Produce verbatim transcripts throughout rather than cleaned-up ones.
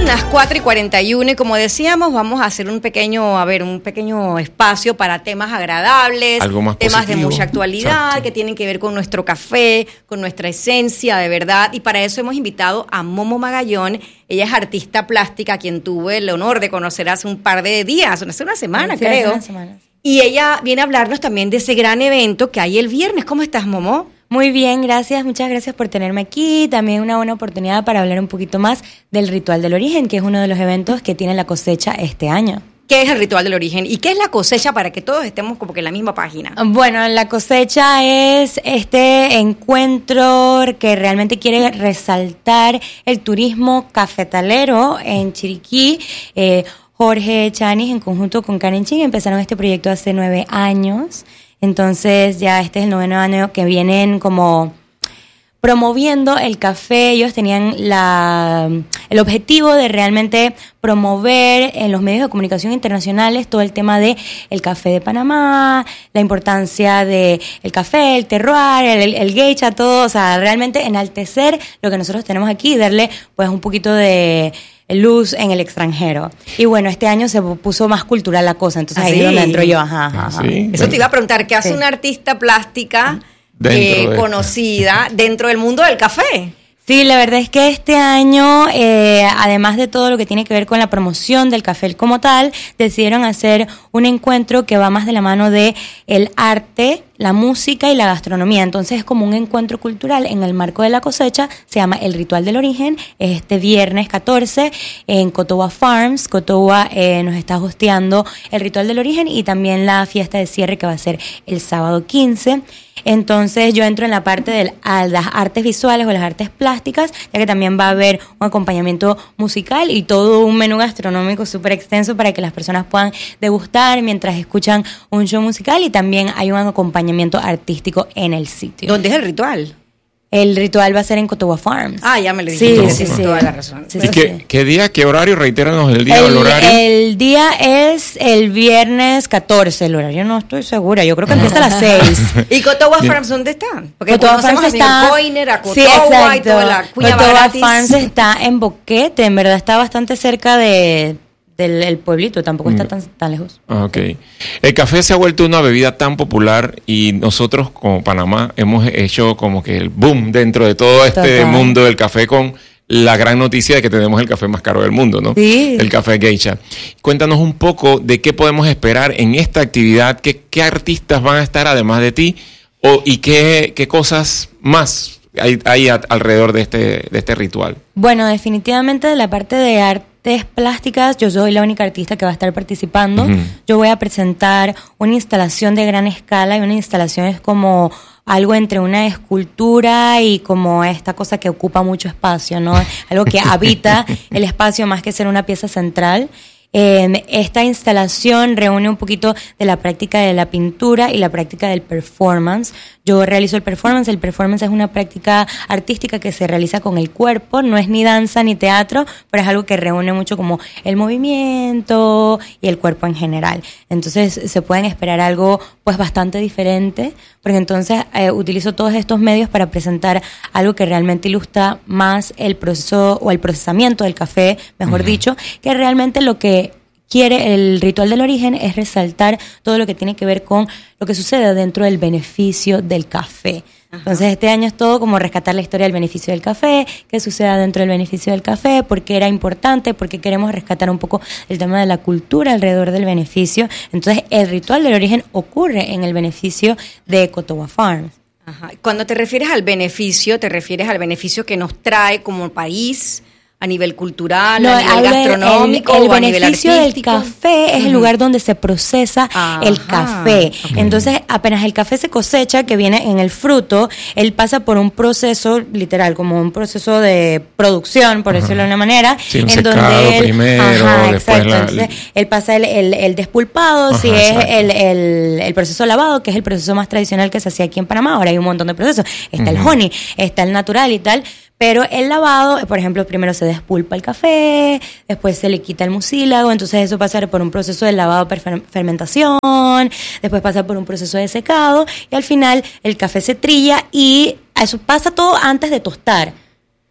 las cuatro y cuarenta y uno y como decíamos, vamos a hacer un pequeño, a ver, un pequeño espacio para temas agradables, algo más temas positivo. de mucha actualidad, exacto, que tienen que ver con nuestro café, con nuestra esencia de verdad, y para eso hemos invitado a Momo Magallón. Ella es artista plástica, a quien tuve el honor de conocer hace un par de días, hace una semana, sí, creo. Hace una semana. Y ella viene a hablarnos también de ese gran evento que hay el viernes. ¿Cómo estás, Momo? Muy bien, gracias, muchas gracias por tenerme aquí. También una buena oportunidad para hablar un poquito más del Ritual del Origen, que es uno de los eventos que tiene la cosecha este año. ¿Qué es el Ritual del Origen? ¿Y qué es la cosecha para que todos estemos como que en la misma página? Bueno, la cosecha es este encuentro que realmente quiere resaltar el turismo cafetalero en Chiriquí. Eh, Jorge Chanis, en conjunto con Karen Ching, empezaron este proyecto hace nueve años. Entonces ya este es el noveno año que vienen como promoviendo el café. Ellos tenían la, el objetivo de realmente promover en los medios de comunicación internacionales todo el tema de el café de Panamá, la importancia de el café, el terroir, el, el, el geisha, todo, o sea, realmente enaltecer lo que nosotros tenemos aquí y darle pues un poquito de luz en el extranjero. Y bueno, este año se puso más cultural la cosa, entonces ¿Ah, ahí sí? es donde entro yo. Ajá, ajá, ajá. Sí. Eso te iba a preguntar, ¿qué hace sí. una artista plástica eh, de... conocida dentro del mundo del café? Sí, la verdad es que este año, eh, además de todo lo que tiene que ver con la promoción del café como tal, decidieron hacer un encuentro que va más de la mano de el arte, la música y la gastronomía. Entonces es como un encuentro cultural en el marco de la cosecha. Se llama El Ritual del Origen. Es este viernes catorce en Cotowa Farms. Cotowa eh, nos está hosteando El Ritual del Origen y también la fiesta de cierre que va a ser el sábado quince. Entonces yo entro en la parte de las artes visuales o las artes plásticas, ya que también va a haber un acompañamiento musical y todo un menú gastronómico súper extenso para que las personas puedan degustar mientras escuchan un show musical, y también hay un acompañamiento artístico en el sitio. ¿Dónde es el ritual? El ritual va a ser en Cotowa Farms. Ah, ya me lo dijiste. Sí, sí, sí. Toda la razón. Sí, ¿Y sí, qué, sí. qué día, qué horario? Reitéranos el día el, o el horario. El día es el viernes catorce. El horario no estoy segura. Yo creo que empieza a las seis. ¿Y Cotowa Farms dónde están? Porque Cotowa conocemos Farms a está... señor Coiner, a Cotowa sí, exacto. y toda la cuña Cotowa gratis. Farms está en Boquete. En verdad está bastante cerca de... del el pueblito, tampoco está tan, tan lejos. Okay. El café se ha vuelto una bebida tan popular y nosotros como Panamá hemos hecho como que el boom dentro de todo este Total. mundo del café, con la gran noticia de que tenemos el café más caro del mundo, ¿no? Sí. El café geisha. Cuéntanos un poco de qué podemos esperar en esta actividad, qué, qué artistas van a estar además de ti, o, y qué, qué cosas más hay, hay a, alrededor de este, de este ritual. Bueno, definitivamente de la parte de arte artes plásticas, yo soy la única artista que va a estar participando. Uh-huh. Yo voy a presentar una instalación de gran escala, y una instalación es como algo entre una escultura y como esta cosa que ocupa mucho espacio, ¿no? Algo que habita el espacio más que ser una pieza central. Eh, esta instalación reúne un poquito de la práctica de la pintura y la práctica del performance. Yo realizo el performance. El performance es una práctica artística que se realiza con el cuerpo, no es ni danza ni teatro, pero es algo que reúne mucho como el movimiento y el cuerpo en general. Entonces se pueden esperar algo pues bastante diferente, porque entonces eh, utilizo todos estos medios para presentar algo que realmente ilustra más el proceso o el procesamiento del café, mejor uh-huh. dicho, que realmente lo que quiere el Ritual del Origen es resaltar todo lo que tiene que ver con lo que sucede dentro del beneficio del café. Ajá. Entonces este año es todo como rescatar la historia del beneficio del café, qué sucede dentro del beneficio del café, por qué era importante, por qué queremos rescatar un poco el tema de la cultura alrededor del beneficio. Entonces el Ritual del Origen ocurre en el beneficio de Cotowa Farms. Ajá. Cuando te refieres al beneficio, te refieres al beneficio que nos trae como país, a nivel cultural, no, a nivel gastronómico, el, el o a nivel artístico. El beneficio del café es uh-huh. el lugar donde se procesa Ajá. el café. Okay. Entonces, apenas el café se cosecha, que viene en el fruto, él pasa por un proceso literal, como un proceso de producción, por Ajá. decirlo de una manera, sí, un en secado donde él, primero, Ajá, después exacto. la, Entonces, él pasa el, el, el despulpado, Ajá, si es el, el, el proceso lavado, que es el proceso más tradicional que se hacía aquí en Panamá. Ahora hay un montón de procesos. Está uh-huh. el honey, está el natural y tal. Pero el lavado, por ejemplo, primero se despulpa el café, después se le quita el mucílago, entonces eso pasa por un proceso de lavado per fermentación, después pasa por un proceso de secado, y al final el café se trilla, y eso pasa todo antes de tostar.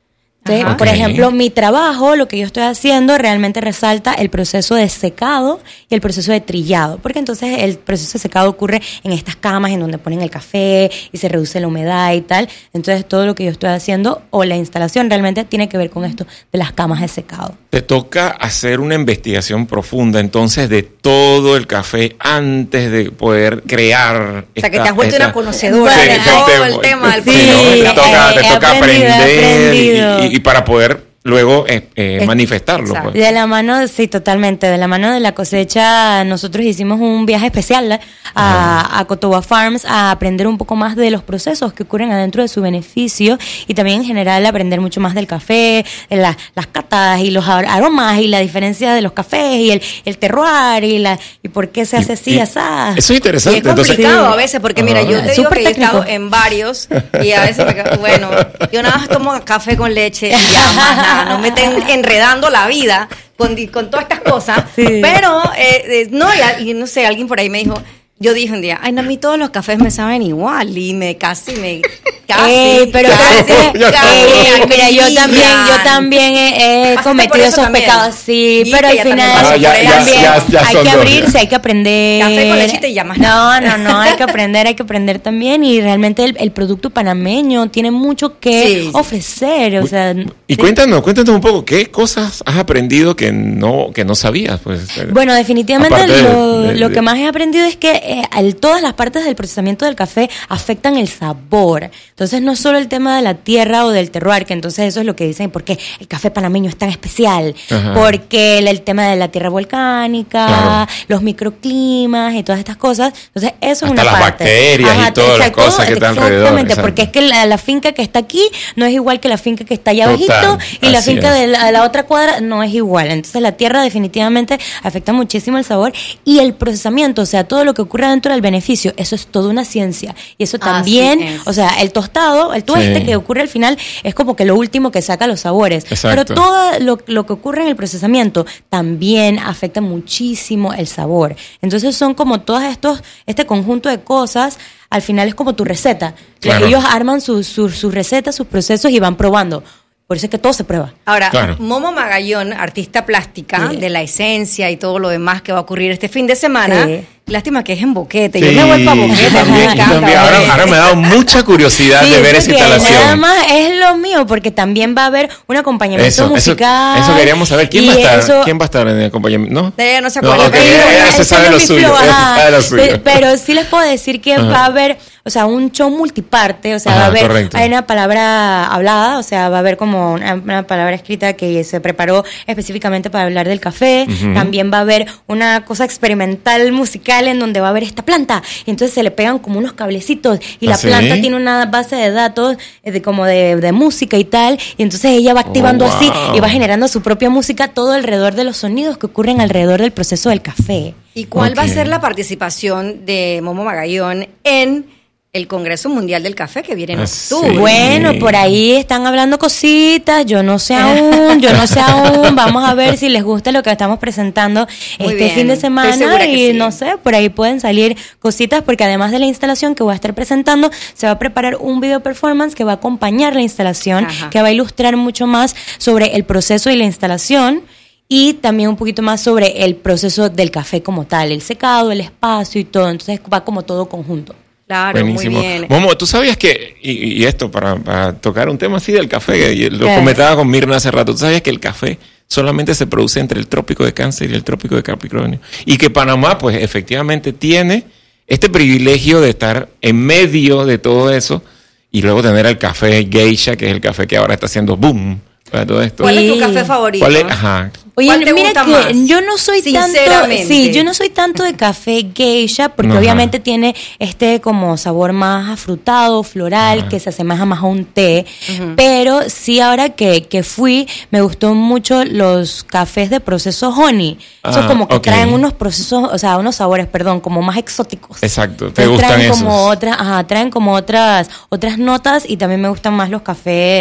Entonces, Ajá. por Ok. ejemplo, mi trabajo, lo que yo estoy haciendo, realmente resalta el proceso de secado y el proceso de trillado, porque entonces el proceso de secado ocurre en estas camas en donde ponen el café y se reduce la humedad y tal. Entonces, todo lo que yo estoy haciendo o la instalación realmente tiene que ver con esto de las camas de secado. Te toca hacer una investigación profunda entonces de todo el café antes de poder crear. O sea, que te has vuelto una conocedora Sí, de sí, todo te- el tema del sí, Sí, ¿no? Te toca, te he toca aprendido, he aprender y- aprendido. y, y para poder luego eh, eh, Es- manifestarlo. exacto. Pues. De la mano, sí, totalmente. De la mano de la cosecha, nosotros hicimos un viaje especial ¿eh? a, a Cotoba Farms a aprender un poco más de los procesos que ocurren adentro de su beneficio y también en general aprender mucho más del café, de la- las catas y los ar- aromas y la diferencia de los cafés y el, el terroir y, la, y por qué se hace así, Y- así. Eso es Y interesante. es complicado entonces, a veces, porque mira, Ajá. yo te digo Súper que yo he estado técnico. en varios y a veces me quedo, bueno, yo nada más tomo café con leche y ya más nada, no me estén enredando la vida con, di- con todas estas cosas, Sí. pero eh, eh, no, y, a- y no sé, alguien por ahí me dijo, yo dije un día, ay, no, a mí todos los cafés me saben igual y me casi me casi, Ey, pero casi, creo que- Ya casi Ey, me mira, yo pillan. también, yo también he, he Pasaste por cometido eso esos también. pecados, sí, Y pero al ella también final pasó Ah, ya- por eso. ya- también ya- ya hay son que dos, abrirse, ya. hay que aprender. Café con lechita y ya más No, nada. no, no, hay que aprender, hay que aprender también y realmente el, el producto panameño tiene mucho que Sí. ofrecer, o sea. Y sí. cuéntanos, cuéntanos un poco, ¿qué cosas has aprendido que no, que no sabías? Pues, Bueno, definitivamente Aparte de- lo, de- lo de- que más he aprendido es que eh, el- todas las partes del procesamiento del café afectan el sabor. Entonces no es solo el tema de la tierra o del terroir, que entonces eso es lo que dicen, porque el café panameño es tan especial, Ajá. porque el, el tema de la tierra volcánica, Claro. los microclimas y todas estas cosas. Entonces eso es Hasta una las parte. bacterias y todas las exacto, cosas que están alrededor, Exactamente, exacto. porque es que la, la finca que está aquí no es igual que la finca que está allá Total, abajito y la así finca es. de la, la otra cuadra no es igual. Entonces la tierra definitivamente afecta muchísimo el sabor y el procesamiento, o sea, todo lo que ocurre dentro del beneficio, eso es toda una ciencia. Y eso Así también, es. o sea, el tostado, el tueste Sí. que ocurre al final es como que lo último que saca los sabores. Exacto. Pero todo lo, lo que ocurre en el procesamiento también afecta muchísimo el sabor. Entonces son como todos estos, este conjunto de cosas, al final es como tu receta. Claro. Ellos arman sus, sus, sus recetas, sus procesos y van probando. Por eso es que todo se prueba. Ahora, Claro. Momo Magallón, artista plástica Sí. de la esencia y todo lo demás que va a ocurrir este fin de semana. Sí. Lástima que es en Boquete. Sí, Yo me vuelvo a Boquete. también, me encanta. también. Ahora, ahora me ha dado mucha curiosidad Sí, de ver esa porque Nada instalación. más es lo mío, porque también va a haber un acompañamiento Eso, eso, musical. eso queríamos saber. ¿Quién y va a estar? eso- ¿Quién va a estar en el acompañamiento? ¿No? Ella no se No, acuerda. ok, pero- ella se Ese sabe no lo es mi suyo, flow, ella ajá. sabe lo suyo. Pe- Pero sí les puedo decir que Ajá. va a haber, o sea, un show multiparte, o sea, Ajá, va a haber, correcto. hay una palabra hablada, o sea, va a haber como una, una palabra escrita que se preparó específicamente para hablar del café. Ujú. También va a haber una cosa experimental musical en donde va a haber esta planta y entonces se le pegan como unos cablecitos y ¿Ah, la sí? planta tiene una base de datos eh, de como de, de música y tal, y entonces ella va activando Oh, así wow. y va generando su propia música todo alrededor de los sonidos que ocurren alrededor del proceso del café. ¿Y cuál va a Ok. ser la participación de Momo Magallón en el Congreso Mundial del Café que viene en Ah, octubre? sí. Bueno, por ahí están hablando cositas, yo no sé aún, yo no sé aún, vamos a ver si les gusta lo que estamos presentando Muy este bien, fin de estoy segura semana que y sí. no sé, por ahí pueden salir cositas porque además de la instalación que voy a estar presentando, se va a preparar un video performance que va a acompañar la instalación, Ajá. que va a ilustrar mucho más sobre el proceso y la instalación. Y también un poquito más sobre el proceso del café como tal, el secado, el espacio y todo. Entonces va como todo conjunto. Claro, Buenísimo. muy bien. Momo, tú sabías que, y, y esto para, para tocar un tema así del café, y lo ¿Qué? comentaba con Mirna hace rato, tú sabías que el café solamente se produce entre el trópico de Cáncer y el trópico de Capricornio. Y que Panamá, pues efectivamente tiene este privilegio de estar en medio de todo eso y luego tener el café geisha, que es el café que ahora está haciendo boom para todo esto. ¿Cuál es tu Sí. café favorito? ¿Cuál es? Ajá. Oye, ¿Cuál te mira gusta que más? yo no soy tanto, Sinceramente. sí, yo no soy tanto de café geisha porque Ajá. obviamente tiene este como sabor más afrutado, floral, Ajá. que se asemeja más a un té, pero sí ahora que, que fui me gustó mucho los cafés de proceso honey, eso Ah, como que ok. traen unos procesos, o sea, unos sabores, perdón, como más exóticos. Exacto, te Entonces, gustan traen esos. como otras, ajá, traen como otras otras notas y también me gustan más los cafés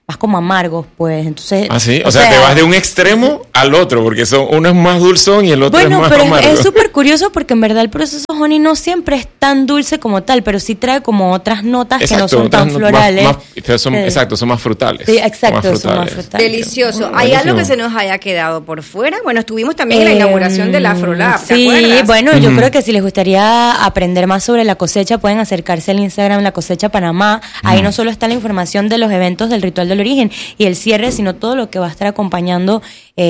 más como amargos, pues. Entonces, ¿Ah, sí? O, o sea, sea, te vas de un extremo al otro, porque son, uno es más dulzón y el otro bueno, es más pero amargo. Es súper curioso porque en verdad el proceso honey no siempre es tan dulce como tal, pero sí trae como otras notas exacto, que no son tan florales. Más, más, son, eh, exacto, son más frutales. Sí, exacto, son más frutales. Son más frutales. Delicioso. ¿Hay Buenísimo. algo que se nos haya quedado por fuera? Bueno, estuvimos también eh, en la inauguración del Afrolab, ¿te sí, acuerdas? Sí, bueno, uh-huh. yo creo que si les gustaría aprender más sobre la cosecha, pueden acercarse al Instagram La Cosecha Panamá. Uh-huh. Ahí no solo está la información de los eventos del Ritual del Origen y el cierre, sino todo lo que va a estar acompañando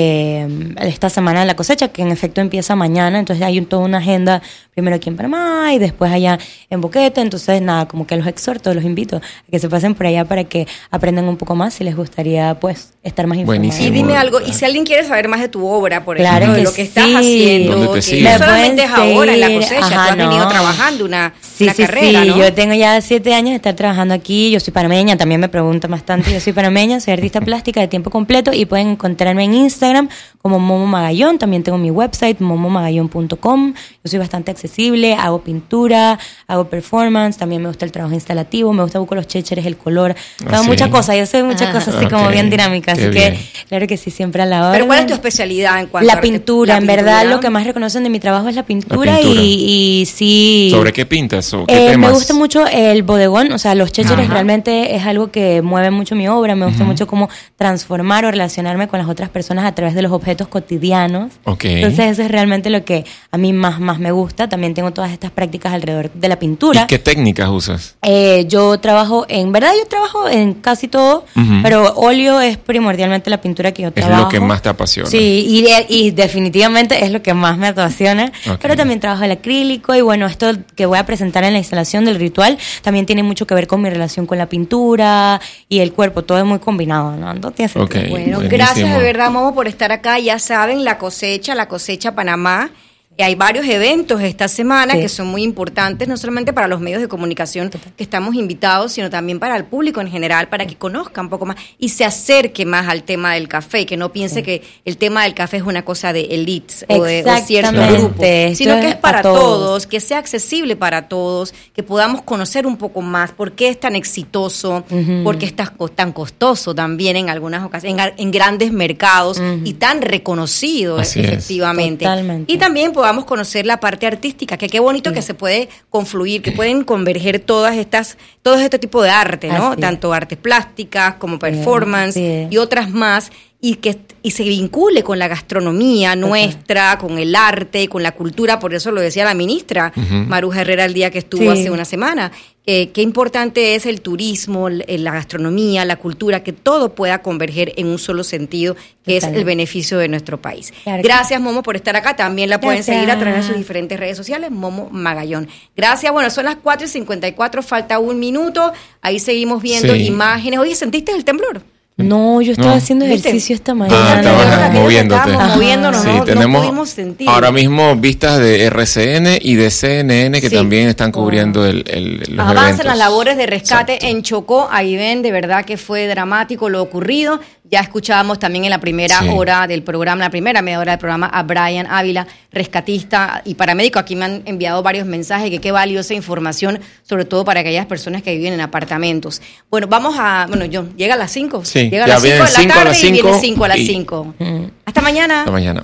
eh, esta semana de la cosecha, que en efecto empieza mañana. Entonces hay toda una agenda, primero aquí en Panamá y después allá en Boquete. Entonces nada, como que los exhorto, los invito a que se pasen por allá para que aprendan un poco más si les gustaría pues estar más informados. Y dime algo, y si alguien quiere saber más de tu obra, por claro ejemplo, de que lo que sí. estás haciendo, que no solamente es ahora en la cosecha, Ajá, tú has no. venido trabajando una, sí, una sí, carrera, sí. ¿no? Yo tengo ya siete años de estar trabajando aquí, yo soy panameña, también me preguntan bastante, yo soy panameña, soy artista plástica de tiempo completo y pueden encontrarme en Instagram como Momo Magallón, también tengo mi website momo magallón punto com, yo soy bastante accesible, hago pintura, hago performance, también me gusta el trabajo instalativo, me gusta mucho los chécheres, el color, hago ¿Ah, sí? muchas cosas, yo soy muchas ah, cosas así okay. como bien dinámicas, así bien. que claro que sí, siempre a la hora. ¿Pero cuál es tu especialidad en cuanto la a pintura, la en pintura? verdad lo que más reconocen de mi trabajo es la pintura, la pintura. Y, y sí. ¿Sobre qué pintas o qué eh, temas? Me gusta mucho el bodegón, o sea, los chécheres Ajá. realmente es algo que mueve mucho mi obra, me gusta uh-huh. mucho cómo transformar o relacionarme con las otras personas a través de los objetos cotidianos. Okay. Entonces eso es realmente lo que a mí más, más me gusta. También tengo todas estas prácticas alrededor de la pintura. ¿Y qué técnicas usas? Eh, yo trabajo, en verdad yo trabajo en casi todo, uh-huh. pero óleo es primordialmente la pintura que yo trabajo. Es lo que más te apasiona. Sí, y, y definitivamente es lo que más me apasiona. Okay. Pero también trabajo el acrílico y bueno, esto que voy a presentar en la instalación del ritual también tiene mucho que ver con mi relación con la pintura y el cuerpo, todo es muy combinado, ¿no? ¿No tiene sentido? Okay. Bueno, Buenísimo. Gracias de verdad, Momo, por estar acá. Ya saben, la cosecha, la cosecha Panamá. Hay varios eventos esta semana sí. que son muy importantes, no solamente para los medios de comunicación que estamos invitados, sino también para el público en general, para que conozca un poco más y se acerque más al tema del café, que no piense sí. que el tema del café es una cosa de elites o de o cierto grupo, sino que es para todos. todos, que sea accesible para todos, que podamos conocer un poco más por qué es tan exitoso, uh-huh. por qué es tan costoso también en algunas ocasiones, en, en grandes mercados uh-huh. y tan reconocido Así efectivamente. Es. Totalmente. Y también podamos Vamos a conocer la parte artística, que qué bonito sí. que se puede confluir, que pueden converger todas estas, todo este tipo de arte, ¿no? Así Tanto es. artes plásticas como performance sí. y otras más, y que y se vincule con la gastronomía nuestra, okay. con el arte, con la cultura, por eso lo decía la ministra uh-huh. Maruja Herrera el día que estuvo sí. hace una semana, eh, qué importante es el turismo, la gastronomía, la cultura, que todo pueda converger en un solo sentido, que Total. es el beneficio de nuestro país. Claro Gracias, Momo, por estar acá. También la pueden Gracias. seguir a través de sus diferentes redes sociales, Momo Magallón. Gracias. Bueno, son las cuatro y cincuenta y cuatro, falta un minuto. Ahí seguimos viendo sí. imágenes. Oye, ¿sentiste el temblor? No, yo estaba no. haciendo ejercicio esta mañana. Ah, estabas moviéndote. Estábamos moviéndonos, sí, no, tenemos no pudimos sentir. Ahora mismo vistas de R C N y de C N N que sí. también están cubriendo el, el, los Avanzan eventos. las labores de rescate Exacto. en Chocó. Ahí ven, de verdad que fue dramático lo ocurrido. Ya escuchábamos también en la primera sí. hora del programa, la primera media hora del programa, a Brian Ávila, rescatista y paramédico. Aquí me han enviado varios mensajes que qué valiosa información, sobre todo para aquellas personas que viven en apartamentos. Bueno, vamos a... Bueno, John, llega a las cinco. Sí, llega a las cinco de la tarde y viene cinco a las cinco. Y... Hasta mañana. Hasta mañana.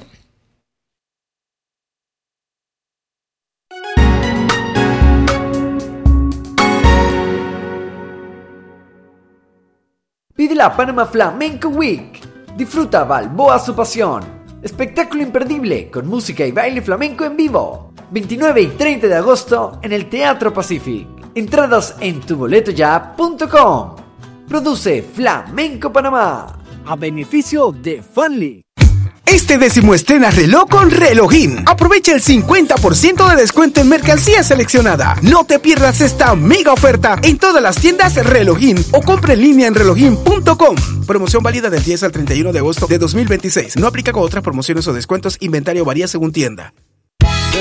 Vive la Panama Flamenco Week. Disfruta Balboa su pasión. Espectáculo imperdible con música y baile flamenco en vivo. veintinueve y treinta de agosto en el Teatro Pacific. Entradas en tu boleto ya punto com. Produce Flamenco Panamá. A beneficio de Funly. Este décimo estrena reloj con Relojín. Aprovecha el cincuenta por ciento de descuento en mercancía seleccionada. No te pierdas esta mega oferta en todas las tiendas Relojín o compra en línea en relojín punto com. Promoción válida del diez al treinta y uno de agosto de dos mil veintiséis. No aplica con otras promociones o descuentos. Inventario varía según tienda.